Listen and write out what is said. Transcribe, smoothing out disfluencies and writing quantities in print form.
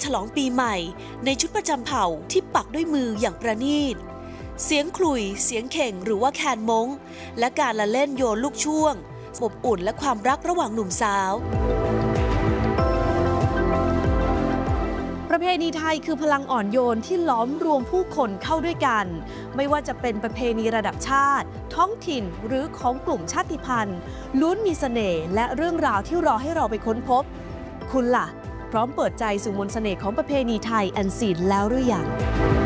ฉลองปีใหม่ในชุดประจำเผ่าที่ปักด้วยมืออย่างประณีตเสียงขลุ่ยเสียงเข่งหรือว่าแคนมงและการละเล่นโยนลูกช่วงอบอุ่นและความรักระหว่างหนุ่มสาวประเพณีไทยคือพลังอ่อนโยนที่ล้อมรวมผู้คนเข้าด้วยกันไม่ว่าจะเป็นประเพณีระดับชาติท้องถิ่นหรือของกลุ่มชาติพันธุ์ล้วนมีเสน่ห์และเรื่องราวที่รอให้เราไปค้นพบคุณล่ะพร้อมเปิดใจสู่มนต์เสน่ห์ของประเพณีไทยอันซีนแล้วหรือยัง